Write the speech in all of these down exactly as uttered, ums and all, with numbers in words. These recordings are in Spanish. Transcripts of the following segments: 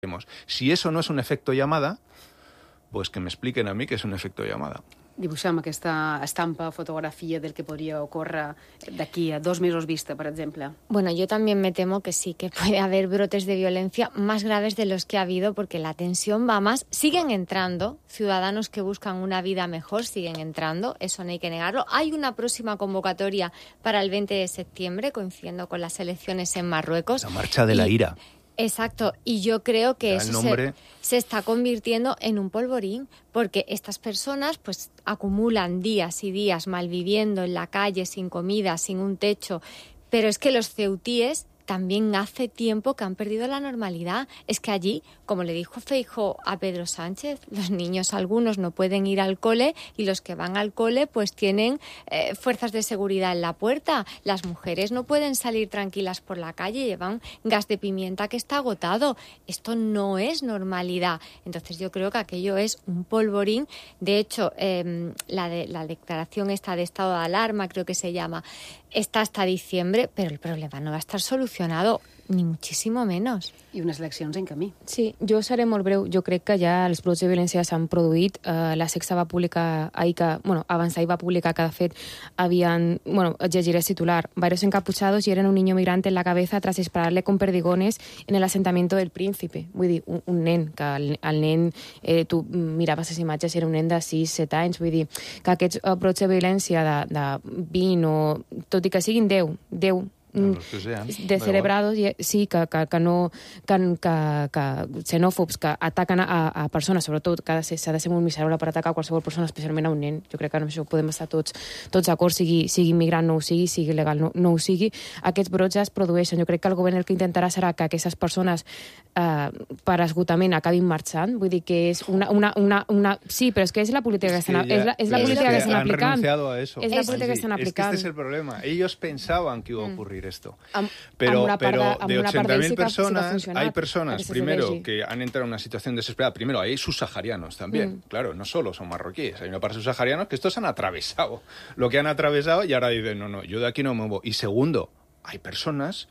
Si eso no es un efecto llamada, pues que me expliquen a mí que és un efecto llamada. Dibuixem aquesta estampa, fotografia del que podria ocórrer d'aquí a dos mesos vista, por ejemplo. Bueno, yo también me temo que sí, que puede haber brotes de violencia más graves de los que ha habido, porque la tensión va más. Siguen entrando ciudadanos que buscan una vida mejor, siguen entrando, eso no hay que negarlo. Hay una próxima convocatoria para el veinte de septiembre, coincidiendo con las elecciones en Marruecos. La marcha de la y... ira. Exacto, y yo creo que eso nombre... se, se está convirtiendo en un polvorín, porque estas personas pues acumulan días y días malviviendo en la calle, sin comida, sin un techo, pero es que los ceutíes también hace tiempo que han perdido la normalidad. Es que allí, como le dijo Feijóo a Pedro Sánchez, los niños algunos no pueden ir al cole y los que van al cole pues tienen eh, fuerzas de seguridad en la puerta. Las mujeres no pueden salir tranquilas por la calle, llevan gas de pimienta que está agotado. Esto no es normalidad. Entonces yo creo que aquello es un polvorín. De hecho, eh, la, de, la declaración esta de estado de alarma, creo que se llama, está hasta diciembre, però el problema no va a estar solucionado, ni muchísimo menos. I unes eleccions en camí. Sí, jo seré molt breu. Jo crec que ja els brots de violència s'han produït. Uh, la Sexta va publicar ahir que, bueno, abans ahir va publicar que de fet havien, bueno, llegiré el titular, varios encapuchados hieren un niño migrante en la cabeza tras dispararle con perdigones en el asentamiento del Príncipe. Vull dir, un, un nen, que el, el nen, eh, tu miraves les imatges, era un nen de sis set anys, vull dir, que aquests uh, brots de violència de, de vint o, tot i que siguin deu, deu, No, que sean, descerebrados, sí, que, que, que no que, que, que xenòfobs que ataquen a, a persones, sobretot que s'ha de ser molt miserable per atacar a qualsevol persona, especialment a un nen. Jo crec que amb això podem estar tots tots d'acord, sigui, sigui migrant no ho sigui, sigui legal no, no ho sigui. Aquests brots ja es produeixen. Jo crec que el govern el que intentarà serà que aquestes persones eh, per esgotament acabin marxant. Vull dir que és una... una, una, una... Sí, però és que és la política es que, que estan, ya, és la, és la política es que estan aplicant. Han renunciado a eso. És la sí, política sí. que estan aplicant. Es que este es el problema. Ellos pensaban que iba a ocurrir esto. Am, pero amb pero part de, de ochenta mil sí personas, sí hay personas, primero, que han entrado en una situación desesperada. Primero, hay subsaharianos también. Mm. Claro, no solo son marroquíes. Hay una parte de subsaharianos que estos han atravesado lo que han atravesado y ahora dicen, no, no, yo de aquí no me muevo. Y segundo, hay personas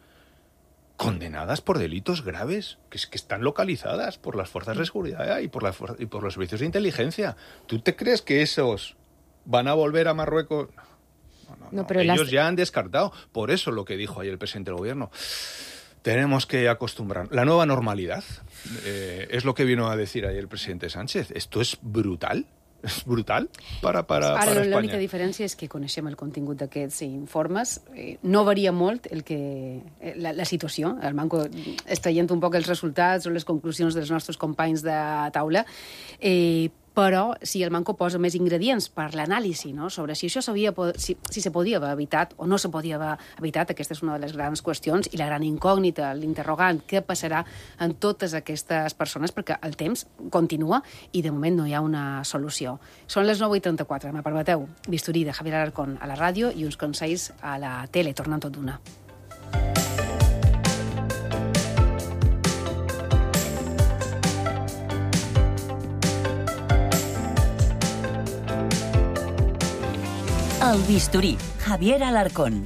condenadas por delitos graves, que, es, que están localizadas por las fuerzas de seguridad y por, la, y por los servicios de inteligencia. ¿Tú te crees que esos van a volver a Marruecos? No, no, no. No, pero ellos las... ya han descartado. Por eso lo que dijo ayer el presidente del gobierno. Tenemos que acostumbrar. La nueva normalidad eh, es lo que vino a decir ayer el presidente Sánchez. Esto es brutal. És brutal para, para, Ara, para Espanya. L'única diferència és que coneixem el contingut d'aquests informes. Eh, no varia molt el que, la, la situació. El Manco està traient un poc els resultats o les conclusions dels nostres companys de taula. Eh, però si el Manco posa més ingredients per l'anàlisi, no? Sobre si això s'havia, si, si se podia haver evitat o no se podia haver evitat, aquesta és una de les grans qüestions i la gran incògnita, l'interrogant, què passarà en totes aquestes persones, perquè el temps continua i de moment no hi ha una solució. Són les nou i trenta-quatre, me permeteu, bisturí de Javier Alarcón a la ràdio i uns consells a la tele, tornant tot d'una. El bisturí, Javier Alarcón.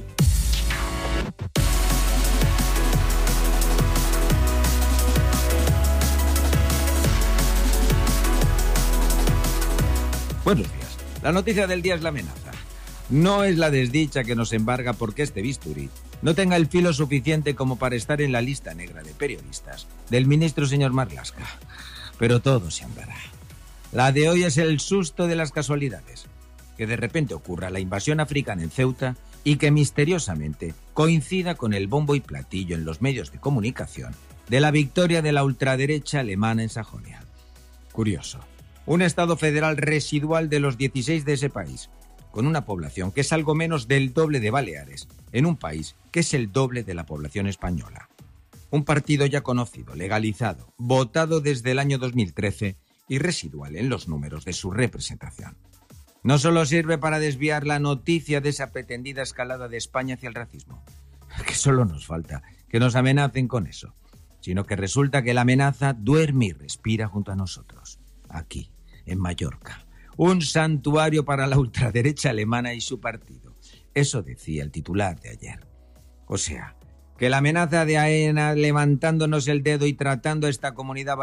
Buenos días. La noticia del día es la amenaza. No es la desdicha que nos embarga porque este bisturí no tenga el filo suficiente como para estar en la lista negra de periodistas del ministro señor Marlaska. Pero todo se andará. La de hoy es el susto de las casualidades. Que de repente ocurra la invasión africana en Ceuta y que misteriosamente coincida con el bombo y platillo en los medios de comunicación de la victoria de la ultraderecha alemana en Sajonia. Curioso. Un estado federal residual de los dieciséis de ese país, con una población que es algo menos del doble de Baleares, en un país que es el doble de la población española. Un partido ya conocido, legalizado, votado desde el año dos mil trece y residual en los números de su representación. No solo sirve para desviar la noticia de esa pretendida escalada de España hacia el racismo, que solo nos falta que nos amenacen con eso, sino que resulta que la amenaza duerme y respira junto a nosotros, aquí, en Mallorca. Un santuario para la ultraderecha alemana y su partido. Eso decía el titular de ayer. O sea, que la amenaza de AENA levantándonos el dedo y tratando a esta comunidad